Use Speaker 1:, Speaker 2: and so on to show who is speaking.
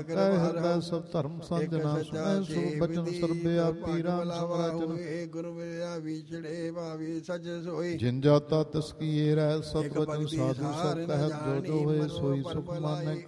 Speaker 1: ਹਿਰਦੈ ਸਭ ਧਰਮ ਸਾਜਣਾ ਸੁਣੈ ਸੁਰ ਬਚਨ ਸਰਬੇ ਆਪੀ ਰਾਮ ਸਮਰਾਜਨ
Speaker 2: ਗੁਰੂ ਮਿਲਿਆ ਵਿਛੜੇ ਭਾਵੀ ਸਜ ਸੋਈ
Speaker 1: ਜਿਨ ਜਾਤਾ ਤਿਸ ਕੀਏ ਰਹਿ ਸਤ ਬਚਨ ਸਾਧੂ ਸਭ ਕਹਿਤ ਜੋ ਜੋ ਹੋਏ ਸੋਈ ਸੁਖ ਮਾਨੈ